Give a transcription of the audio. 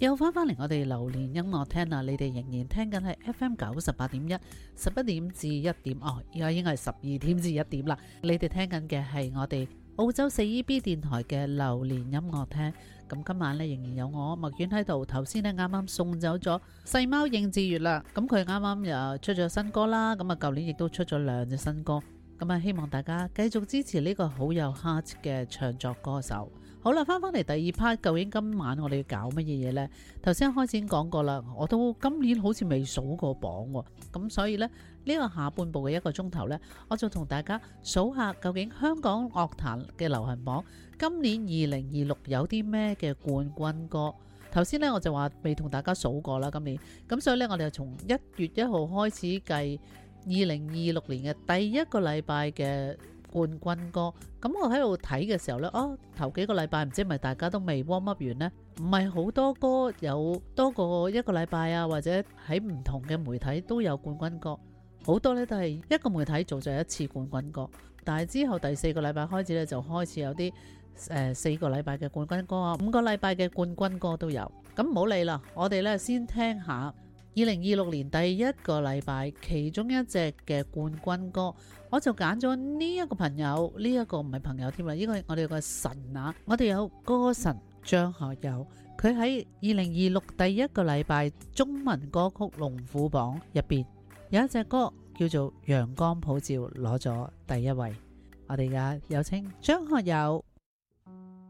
又翻嚟我哋流年音樂廳啦，你哋仍然聽緊係 FM 98.1， 11點至1點，而家應該係12點至1點啦。你哋聽緊嘅係我哋澳洲 4EB 電台嘅流年音樂廳。咁今晚呢，仍然有我麥苑喺度。頭先呢，啱啱送走咗細貓應志月啦，咁佢啱啱又出咗新歌啦，咁啊舊年亦都出咗2隻新歌。咁啊，希望大家繼續支持呢個好有 heart 嘅唱作歌手。好啦，翻嚟第二 part， 究竟今晚我哋要搞乜嘢嘢呢？頭先開始已經講過啦，我都今年好似未數過榜喎，咁所以呢，呢個下半部嘅1個鐘頭呢，我就同大家數下究竟香港樂壇嘅流行榜今年2026有啲咩嘅冠軍歌。頭先呢，我就話未同大家數過啦，今年咁，所以呢，我哋就從1月1號開始計2026年嘅第一個禮拜嘅冠軍歌。咁我喺度睇嘅時候呢，頭幾個禮拜唔知係咪大家都未 warm up 完呢？唔係好多歌有多過1個禮拜啊，或者喺唔同嘅媒體都有冠軍歌，好多呢都係一個媒體做咗1次冠軍歌。但係之後第4個禮拜開始呢，就開始有啲4個禮拜嘅冠軍歌啊，5個禮拜嘅冠軍歌都有。咁唔好理啦，我哋呢先聽下2026年第一個禮拜其中一隻嘅冠軍歌，我就揀咗呢一個朋友，呢一個唔係朋友添啦，呢個係我哋個神啊！我哋有歌神張學友，佢喺2026第一個禮拜中文歌曲龍虎榜入邊有一隻歌叫做《陽光普照》，攞咗第1位。我哋而家有請張學友。